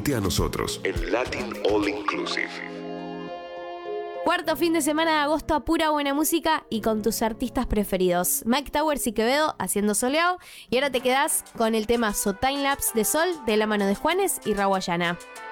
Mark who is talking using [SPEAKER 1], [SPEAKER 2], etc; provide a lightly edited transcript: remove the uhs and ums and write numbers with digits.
[SPEAKER 1] Unite a nosotros en Latin All Inclusive.
[SPEAKER 2] Cuarto fin de semana de agosto a pura buena música y con tus artistas preferidos. Mike Towers y Quevedo haciendo soleado. Y ahora te quedás con el tema So Time Lapse de Sol de la mano de Juanes y Rawayana.